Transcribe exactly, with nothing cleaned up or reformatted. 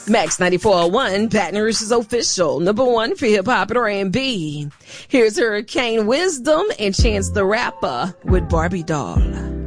Max ninety-four point one, Baton Rouge's official number one for hip hop and R and B. Here's Hurricane Wisdom and Chance the Rapper with Barbie Doll.